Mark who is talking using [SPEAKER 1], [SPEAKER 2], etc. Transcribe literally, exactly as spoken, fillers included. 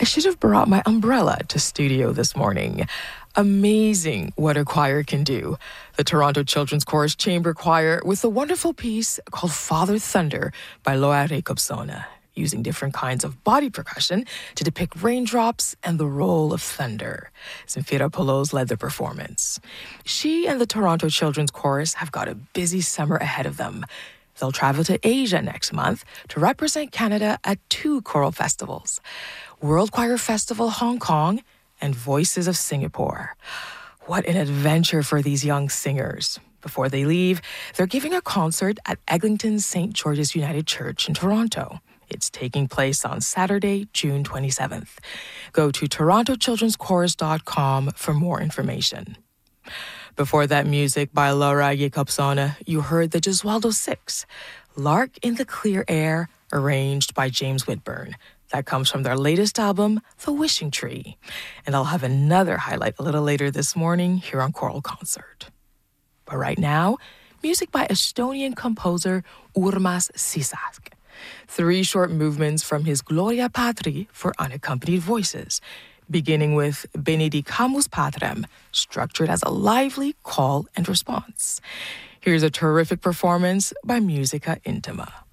[SPEAKER 1] I should have brought my umbrella to studio this morning. Amazing what a choir can do. The Toronto Children's Chorus Chamber Choir with a wonderful piece called Father Thunder by Laura Jacobsona, using different kinds of body percussion to depict raindrops and the roll of thunder. Zemfira Peloz led the performance. She and the Toronto Children's Chorus have got a busy summer ahead of them. They'll travel to Asia next month to represent Canada at two choral festivals, World Choir Festival Hong Kong and Voices of Singapore. What an adventure for these young singers. Before they leave, they're giving a concert at Eglinton's Saint George's United Church in Toronto. It's taking place on Saturday, June twenty-seventh. Go to toronto children's chorus dot com for more information. Before that music by Laura Jacobsona, you heard the Gesualdo Six, Lark in the Clear Air, arranged by James Whitburn. That comes from their latest album, The Wishing Tree. And I'll have another highlight a little later this morning here on Choral Concert. But right now, music by Estonian composer Urmas Sisak. Three short movements from his Gloria Patri for unaccompanied voices, beginning with Benedicamus Patrem, structured as a lively call and response. Here's a terrific performance by Musica Intima.